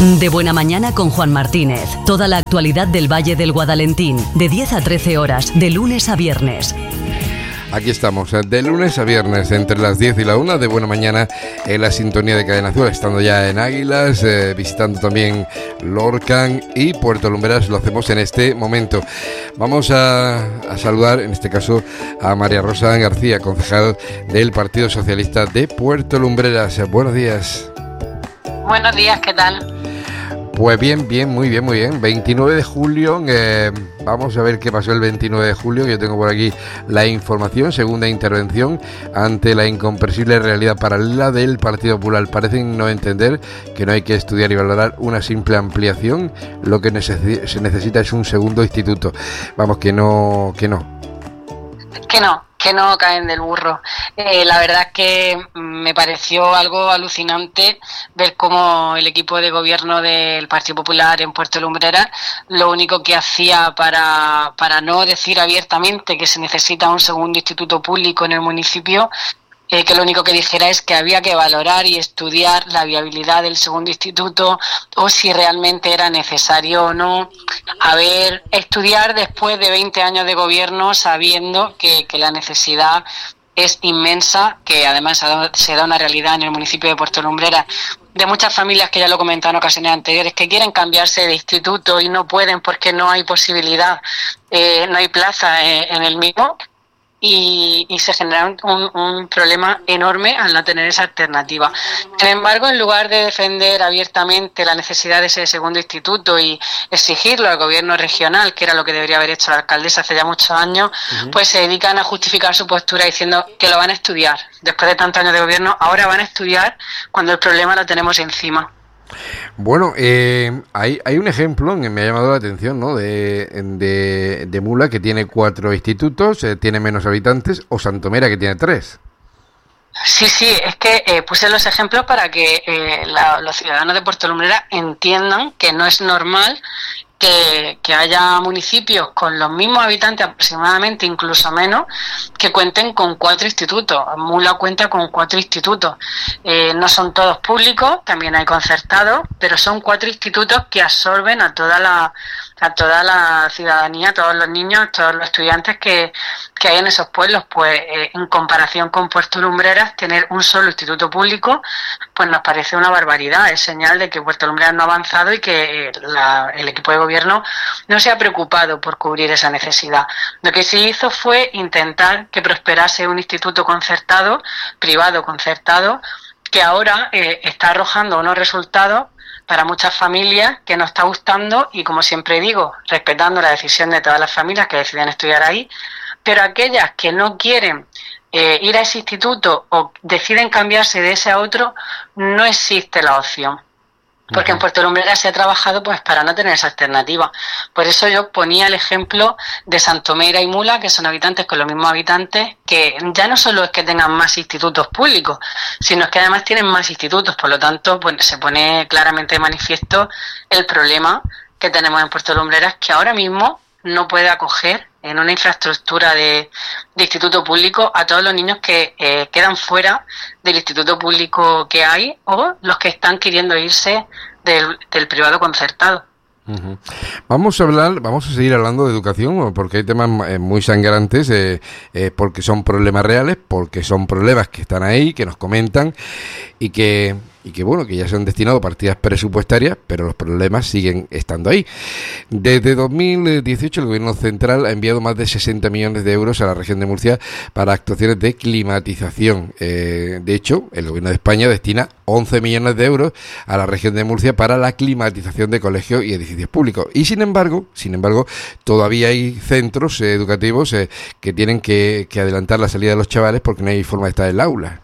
De Buena Mañana con Juan Martínez. Toda la actualidad del Valle del Guadalentín, de 10 a 13 horas, de lunes a viernes. Aquí estamos, de lunes a viernes, entre las 10 y la 1 de Buena Mañana, en la sintonía de Cadena Azul, estando ya en Águilas, visitando también Lorcan y Puerto Lumbreras. Lo hacemos en este momento. Vamos a saludar, en este caso, a María Rosa García, concejal del Partido Socialista de Puerto Lumbreras. Buenos días. Buenos días, ¿qué tal? Pues bien, muy bien. 29 de julio, vamos a ver qué pasó el 29 de julio. Yo tengo por aquí la información, segunda intervención ante la incomprensible realidad paralela del Partido Popular. Parecen no entender que no hay que estudiar y valorar una simple ampliación, lo que se necesita es un segundo instituto. Vamos, que no caen del burro. La verdad es que me pareció algo alucinante ver cómo el equipo de gobierno del Partido Popular en Puerto Lumbreras lo único que hacía para no decir abiertamente que se necesita un segundo instituto público en el municipio, que lo único que dijera es que había que valorar y estudiar la viabilidad del segundo instituto o si realmente era necesario o no estudiar después de 20 años de gobierno, sabiendo que la necesidad es inmensa, que además se da una realidad en el municipio de Puerto Lumbreras de muchas familias, que ya lo comentaba en ocasiones anteriores, que quieren cambiarse de instituto y no pueden porque no hay posibilidad, no hay plaza en el mismo. Y se genera un problema enorme al no tener esa alternativa. Sin embargo, en lugar de defender abiertamente la necesidad de ese segundo instituto y exigirlo al gobierno regional, que era lo que debería haber hecho la alcaldesa hace ya muchos años, pues se dedican a justificar su postura diciendo que lo van a estudiar. Después de tantos años de gobierno, ahora van a estudiar cuando el problema lo tenemos encima. Bueno, hay un ejemplo que me ha llamado la atención, ¿no? De Mula, que tiene 4 institutos, tiene menos habitantes, o Santomera, que tiene 3. Sí, es que puse los ejemplos para que los ciudadanos de Puerto Lumbreras entiendan que no es normal que haya municipios con los mismos habitantes aproximadamente, incluso menos, que cuenten con 4 institutos. Mula cuenta con 4 institutos. No son todos públicos, también hay concertados, pero son 4 institutos que absorben a toda la ciudadanía, a todos los niños, a todos los estudiantes que hay en esos pueblos. Pues en comparación con Puerto Lumbreras, tener un solo instituto público pues nos parece una barbaridad. Es señal de que Puerto Lumbreras no ha avanzado y que el equipo de gobierno no se ha preocupado por cubrir esa necesidad. Lo que sí hizo fue intentar que prosperase un instituto concertado, privado concertado, que ahora está arrojando unos resultados para muchas familias que no está gustando, y como siempre digo, respetando la decisión de todas las familias que deciden estudiar ahí, pero aquellas que no quieren ir a ese instituto o deciden cambiarse de ese a otro, no existe la opción. Porque en Puerto Lumbreras se ha trabajado pues para no tener esa alternativa. Por eso yo ponía el ejemplo de Santomera y Mula, que son habitantes con los mismos habitantes, que ya no solo es que tengan más institutos públicos, sino que además tienen más institutos. Por lo tanto, pues se pone claramente de manifiesto el problema que tenemos en Puerto Lumbreras, que ahora mismo no puede acoger en una infraestructura de instituto público a todos los niños que quedan fuera del instituto público que hay, o los que están queriendo irse del privado concertado. Vamos a seguir hablando de educación, porque hay temas muy sangrantes, porque son problemas reales, porque son problemas que están ahí, que nos comentan y que bueno, que ya se han destinado partidas presupuestarias, pero los problemas siguen estando ahí. Desde 2018 el gobierno central ha enviado más de 60 millones de euros a la región de Murcia para actuaciones de climatización. De hecho, el gobierno de España destina 11 millones de euros a la región de Murcia para la climatización de colegios y edificios públicos. Y sin embargo, todavía hay centros educativos que tienen que adelantar la salida de los chavales porque no hay forma de estar en el aula.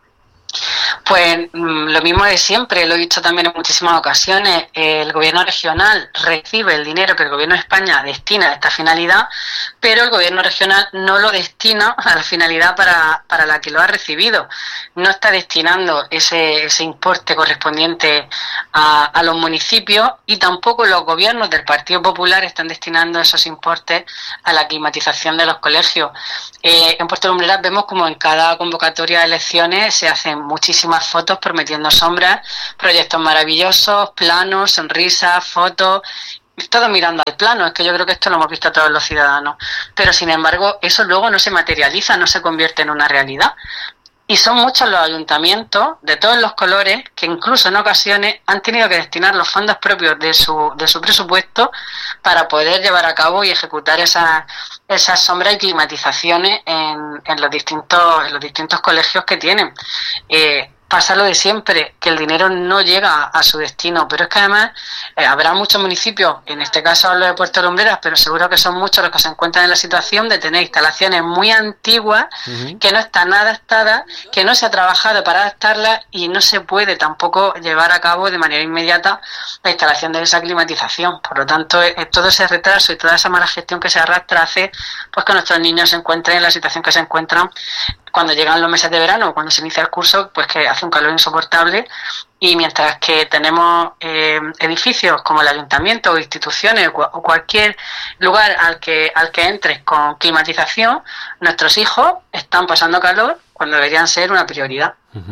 Pues lo mismo de siempre, lo he dicho también en muchísimas ocasiones. El gobierno regional recibe el dinero que el gobierno de España destina a esta finalidad, pero el gobierno regional no lo destina a la finalidad para la que lo ha recibido. No está destinando ese importe correspondiente a los municipios, y tampoco los gobiernos del Partido Popular están destinando esos importes a la climatización de los colegios. En Puerto Lumbreras vemos como en cada convocatoria de elecciones se hacen muchísimas muchísimas fotos prometiendo sombras, proyectos maravillosos, planos, sonrisas, fotos, todo mirando al plano. Es que yo creo que esto lo hemos visto todos los ciudadanos, pero sin embargo eso luego no se materializa, no se convierte en una realidad. Y son muchos los ayuntamientos de todos los colores que incluso en ocasiones han tenido que destinar los fondos propios de su presupuesto para poder llevar a cabo y ejecutar esas sombras y climatizaciones en los distintos colegios que tienen. Pasa lo de siempre, que el dinero no llega a su destino, pero es que además habrá muchos municipios, en este caso hablo de Puerto Lumbreras, pero seguro que son muchos los que se encuentran en la situación de tener instalaciones muy antiguas, que no están adaptadas, que no se ha trabajado para adaptarlas y no se puede tampoco llevar a cabo de manera inmediata la instalación de esa climatización. Por lo tanto, todo ese retraso y toda esa mala gestión que se arrastra hace pues que nuestros niños se encuentren en la situación que se encuentran cuando llegan los meses de verano, cuando se inicia el curso, pues que hace un calor insoportable, y mientras que tenemos edificios como el ayuntamiento o instituciones o cualquier lugar al que entres con climatización, nuestros hijos están pasando calor cuando deberían ser una prioridad.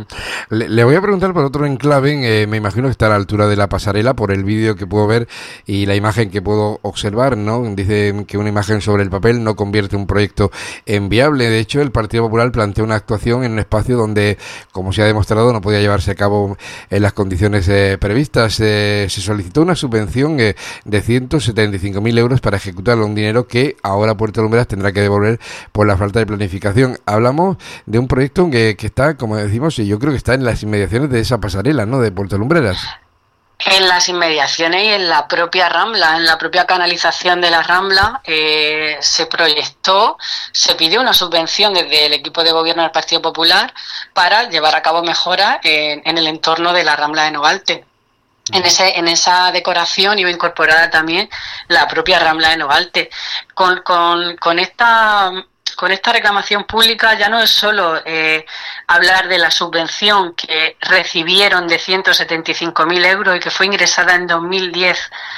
Le voy a preguntar por otro enclave, me imagino que está a la altura de la pasarela por el vídeo que puedo ver y la imagen que puedo observar, ¿no? Dicen que una imagen sobre el papel no convierte un proyecto en viable. De hecho, el Partido Popular plantea una actuación en un espacio donde, como se ha demostrado, no podía llevarse a cabo en las condiciones previstas. Se solicitó una subvención de 175.000 euros para ejecutarlo, un dinero que ahora Puerto Lumbreras tendrá que devolver por la falta de planificación. Hablamos de un proyecto que está, como decimos, y yo creo que está en las inmediaciones de esa pasarela, ¿no?, de Puerto Lumbreras. En las inmediaciones y en la propia Rambla, en la propia canalización de la Rambla, se proyectó, se pidió una subvención desde el equipo de gobierno del Partido Popular para llevar a cabo mejoras en el entorno de la Rambla de Nogalte. En esa decoración iba incorporada también la propia Rambla de Nogalte. Con esta reclamación pública ya no es solo hablar de la subvención que recibieron de 175.000 euros y que fue ingresada en 2010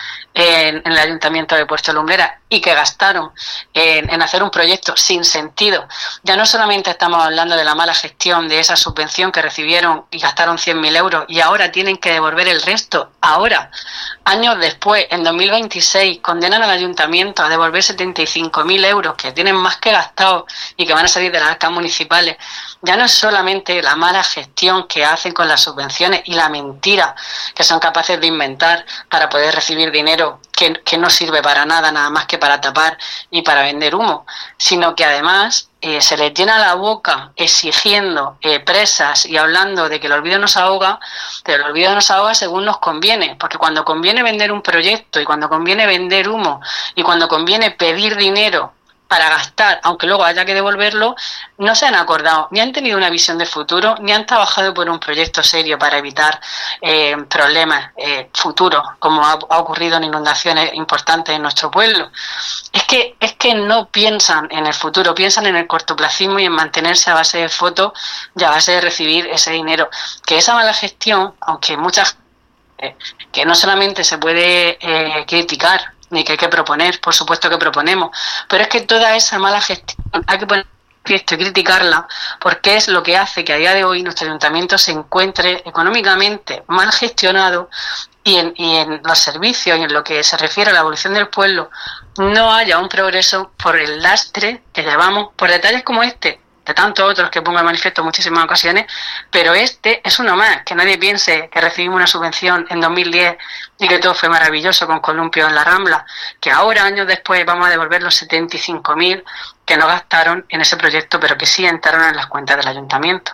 en el Ayuntamiento de Puerto Lumbreras y que gastaron en hacer un proyecto sin sentido. Ya no solamente estamos hablando de la mala gestión de esa subvención que recibieron y gastaron 100.000 euros y ahora tienen que devolver el resto. Ahora, años después, en 2026, condenan al Ayuntamiento a devolver 75.000 euros que tienen más que gastados y que van a salir de las arcas municipales. Ya no es solamente la mala gestión que hacen con las subvenciones y la mentira que son capaces de inventar para poder recibir dinero que no sirve para nada, nada más que para tapar y para vender humo, sino que además se les llena la boca exigiendo presas y hablando de que el olvido nos ahoga, pero el olvido nos ahoga según nos conviene, porque cuando conviene vender un proyecto y cuando conviene vender humo y cuando conviene pedir dinero para gastar, aunque luego haya que devolverlo, no se han acordado, ni han tenido una visión de futuro, ni han trabajado por un proyecto serio para evitar problemas futuros, como ha ocurrido en inundaciones importantes en nuestro pueblo. Es que no piensan en el futuro, piensan en el cortoplacismo y en mantenerse a base de fotos y a base de recibir ese dinero. Que esa mala gestión, aunque muchas que no solamente se puede criticar, ni que hay que proponer, por supuesto que proponemos, pero es que toda esa mala gestión hay que poner esto y criticarla, porque es lo que hace que a día de hoy nuestro ayuntamiento se encuentre económicamente mal gestionado y en los servicios y en lo que se refiere a la evolución del pueblo no haya un progreso por el lastre que llevamos, por detalles como este, de tantos otros que pongo de manifiesto en muchísimas ocasiones, pero este es uno más. Que nadie piense que recibimos una subvención en 2010 y que todo fue maravilloso con columpios en la Rambla, que ahora, años después, vamos a devolver los 75.000 que no gastaron en ese proyecto, pero que sí entraron en las cuentas del ayuntamiento.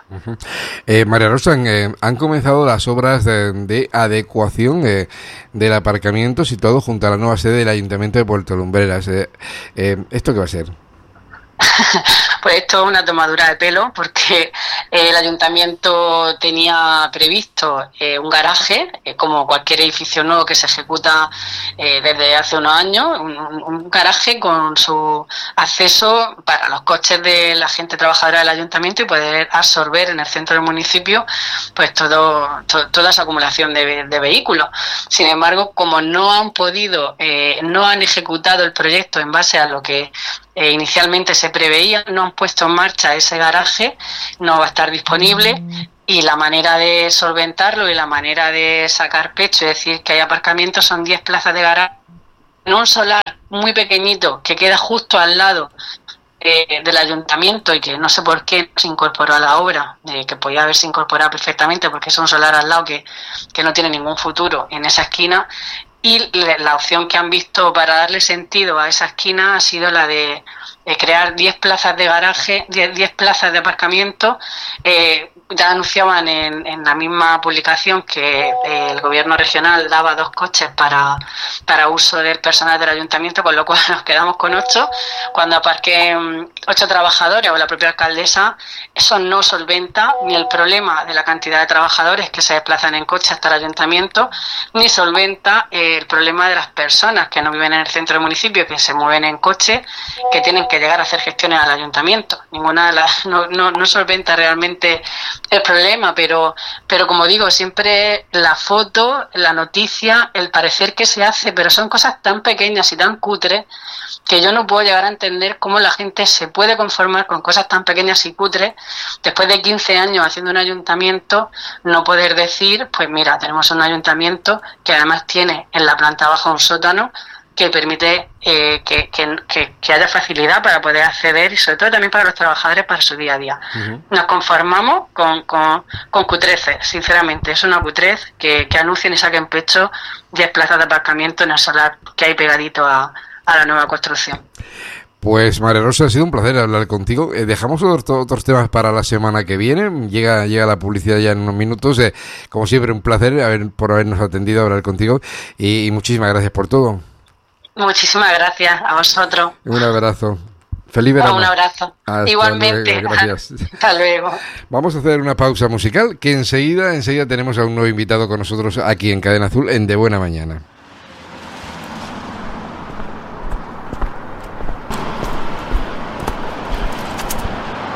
María Rosa, han comenzado las obras de adecuación del aparcamiento situado junto a la nueva sede del Ayuntamiento de Puerto Lumbreras. ¿Esto qué va a ser? Pues esto es una tomadura de pelo, porque el ayuntamiento tenía previsto un garaje, como cualquier edificio nuevo que se ejecuta desde hace unos años, un garaje con su acceso para los coches de la gente trabajadora del ayuntamiento y poder absorber en el centro del municipio pues toda esa acumulación de vehículos. Sin embargo, como no han podido, no han ejecutado el proyecto en base a lo que inicialmente se preveía, no han puesto en marcha ese garaje, no va a estar disponible Y la manera de solventarlo y la manera de sacar pecho, es decir, que hay aparcamientos, son 10 plazas de garaje en un solar muy pequeñito que queda justo al lado del ayuntamiento y que no sé por qué se incorporó a la obra, que podía haberse incorporado perfectamente porque es un solar al lado que no tiene ningún futuro en esa esquina. Y la opción que han visto para darle sentido a esa esquina ha sido la de crear 10 plazas de garaje, 10 plazas de aparcamiento. Ya anunciaban en la misma publicación que el gobierno regional daba 2 coches para uso del personal del ayuntamiento, con lo cual nos quedamos con 8. Cuando aparquen 8 trabajadores o la propia alcaldesa, eso no solventa ni el problema de la cantidad de trabajadores que se desplazan en coche hasta el ayuntamiento, ni solventa el problema de las personas que no viven en el centro del municipio, que se mueven en coche, que tienen que llegar a hacer gestiones al ayuntamiento. Ninguna de las no solventa realmente el problema, pero como digo, siempre la foto, la noticia, el parecer que se hace, pero son cosas tan pequeñas y tan cutres que yo no puedo llegar a entender cómo la gente se puede conformar con cosas tan pequeñas y cutres después de 15 años haciendo un ayuntamiento, no poder decir, pues mira, tenemos un ayuntamiento que además tiene en la planta baja un sótano que permite que haya facilidad para poder acceder y sobre todo también para los trabajadores para su día a día. Uh-huh. Nos conformamos con cutreces, sinceramente, es una cutrez que anuncien y saquen pecho 10 plazas de aparcamiento en el solar que hay pegadito a la nueva construcción. Pues María Rosa, ha sido un placer hablar contigo. Dejamos otros temas para la semana que viene. Llega la publicidad ya en unos minutos. Como siempre, un placer por habernos atendido a hablar contigo y muchísimas gracias por todo. Muchísimas gracias a vosotros. Un abrazo. Feliz verano. Un abrazo. Hasta igualmente. Luego, gracias. Hasta luego. Vamos a hacer una pausa musical que enseguida tenemos a un nuevo invitado con nosotros aquí en Cadena Azul en De Buena Mañana.